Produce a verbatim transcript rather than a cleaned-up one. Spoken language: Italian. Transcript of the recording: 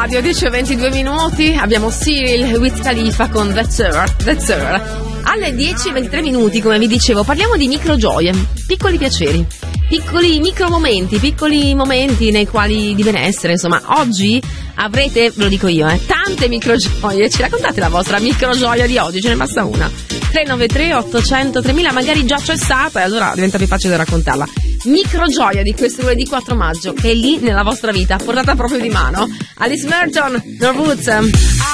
radio, dieci e ventidue minuti. Abbiamo Cyril with Khalifa con That's Her, That's Her. Alle dieci e ventitré minuti, come vi dicevo, parliamo di micro gioie, piccoli piaceri, piccoli micro momenti, piccoli momenti nei quali di benessere. Insomma, oggi avrete, ve lo dico io, eh, tante micro gioie. Ci raccontate la vostra micro gioia di oggi? Ce ne basta una. tre nove tre ottocento tremila, magari già cessata, e allora diventa più facile da raccontarla. Micro gioia di questo lunedì quattro maggio, che è lì nella vostra vita, portata proprio di mano. Alice Merton, No Roots.